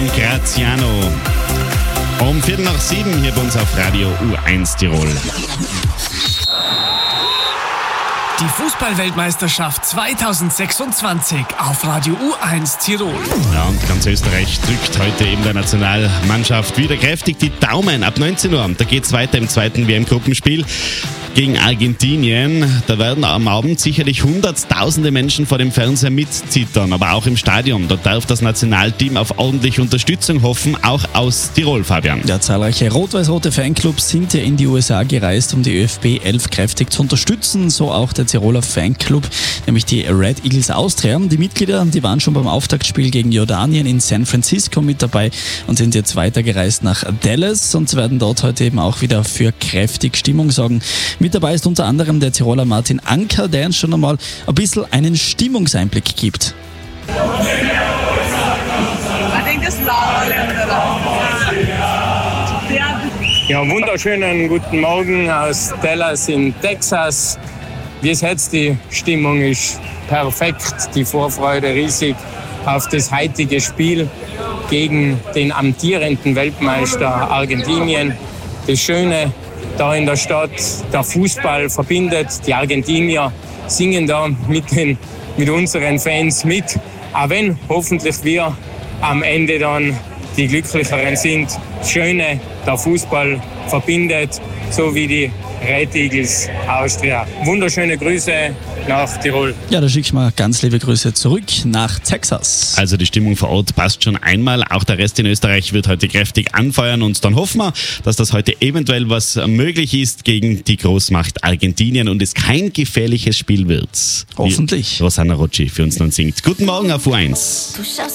von Graziano. Um 6:45 hier bei uns auf Radio U1 Tirol. Die Fußball-Weltmeisterschaft 2026 auf Radio U1 Tirol. Ja, und ganz Österreich drückt heute eben der Nationalmannschaft wieder kräftig die Daumen. Ab 19 Uhr, da geht's weiter im zweiten WM-Gruppenspiel gegen Argentinien. Da werden am Abend sicherlich hunderttausende Menschen vor dem Fernseher mitzittern, aber auch im Stadion. Da darf das Nationalteam auf ordentliche Unterstützung hoffen, auch aus Tirol, Fabian. Ja, zahlreiche rot-weiß-rote Fanclubs sind ja in die USA gereist, um die ÖFB 11 kräftig zu unterstützen. So auch der Tiroler Fanclub, nämlich die Red Eagles Austria. Die Mitglieder, die waren schon beim Auftaktspiel gegen Jordanien in San Francisco mit dabei und sind jetzt weitergereist nach Dallas und werden dort heute eben auch wieder für kräftig Stimmung sorgen. Mit dabei ist unter anderem der Tiroler Martin Anker, der uns schon einmal ein bisschen einen Stimmungseinblick gibt. Ja, wunderschönen guten Morgen aus Dallas in Texas. Wie es jetzt, die Stimmung ist perfekt, die Vorfreude riesig auf das heutige Spiel gegen den amtierenden Weltmeister Argentinien. Das Schöne da in der Stadt, der Fußball verbindet, die Argentinier singen da mit unseren Fans mit, auch wenn hoffentlich wir am Ende dann die Glücklicheren sind. Das Schöne, der Fußball verbindet, so wie die Red Eagles Austria. Wunderschöne Grüße nach Tirol. Ja, da schicke ich mal ganz liebe Grüße zurück nach Texas. Also die Stimmung vor Ort passt schon einmal. Auch der Rest in Österreich wird heute kräftig anfeuern und dann hoffen wir, dass das heute eventuell was möglich ist gegen die Großmacht Argentinien und es kein gefährliches Spiel wird. Hoffentlich. Wie Rosanna Rocci für uns dann singt. Guten Morgen auf U1.